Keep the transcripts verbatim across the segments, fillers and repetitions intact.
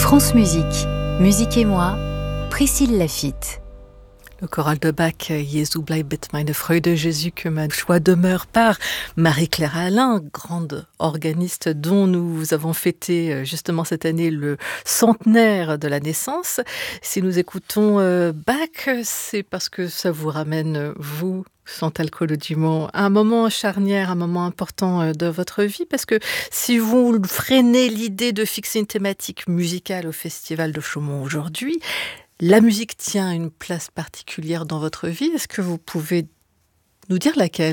France Musique, Musique et moi, Priscille Laffitte. Le choral de Bach, Jesu bleibet meine Freude, Jésus que ma joie demeure, par Marie-Claire Alain, grande organiste dont nous avons fêté justement cette année le centenaire de la naissance. Si nous écoutons Bach, c'est parce que ça vous ramène, vous, Chantal Collot-Dumont, un moment charnière, un moment important de votre vie, parce que si vous freinez l'idée de fixer une thématique musicale au Festival de Chaumont aujourd'hui, la musique tient une place particulière dans votre vie. Est-ce que vous pouvez nous dire laquelle ?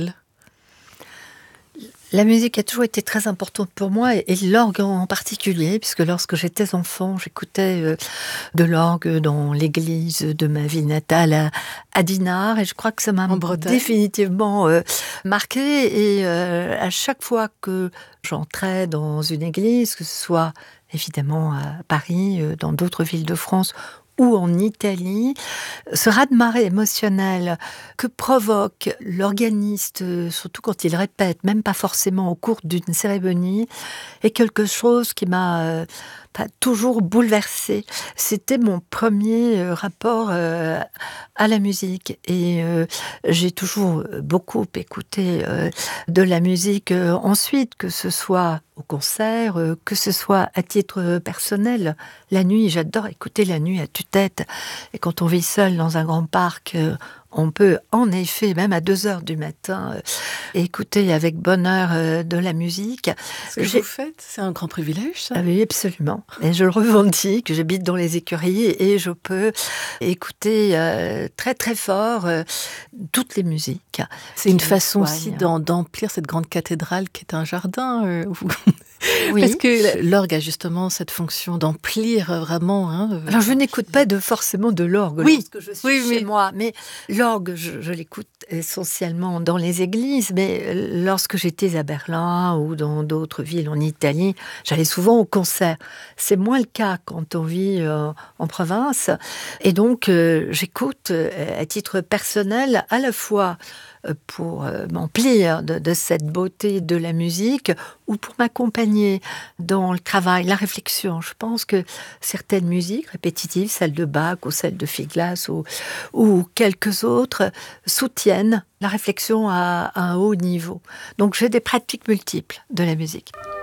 La musique a toujours été très importante pour moi, et l'orgue en particulier, puisque lorsque j'étais enfant, j'écoutais de l'orgue dans l'église de ma ville natale à, à Dinard, et je crois que ça m'a définitivement euh, marqué. Et euh, à chaque fois que j'entrais dans une église, que ce soit évidemment à Paris, dans d'autres villes de France, ou en Italie, ce raz-de-marée émotionnel que provoque l'organiste, surtout quand il répète, même pas forcément au cours d'une cérémonie, est quelque chose qui m'a euh, toujours bouleversée. C'était mon premier euh, rapport euh, à la musique, et euh, j'ai toujours beaucoup écouté euh, de la musique euh, ensuite, que ce soit au concert, euh, que ce soit à titre personnel. La nuit, j'adore écouter la nuit à tue-tête. Et quand on vit seul dans un grand parc, euh, on peut en effet, même à deux heures du matin, euh, écouter avec bonheur euh, de la musique. Ce que J'ai... vous faites, c'est un grand privilège, ça ? Ah oui, absolument. Et je le revendique. J'habite dans les écuries et je peux écouter euh, très très fort euh, toutes les musiques. C'est une façon aussi d'en, d'emplir cette grande cathédrale qui est un jardin. Euh, où... Oui. Parce que l'orgue a justement cette fonction d'emplir vraiment. Hein, Alors je n'écoute pas de, forcément de l'orgue oui. lorsque je suis oui, chez mais... moi, mais l'orgue, je, je l'écoute essentiellement dans les églises, mais lorsque j'étais à Berlin ou dans d'autres villes en Italie, j'allais souvent au concert. C'est moins le cas quand on vit euh, en province, et donc euh, j'écoute euh, à titre personnel à la fois pour m'emplir de, de cette beauté de la musique ou pour m'accompagner dans le travail, la réflexion. Je pense que certaines musiques répétitives, celles de Bach ou celles de Figlas ou, ou quelques autres, soutiennent la réflexion à, à un haut niveau. Donc j'ai des pratiques multiples de la musique.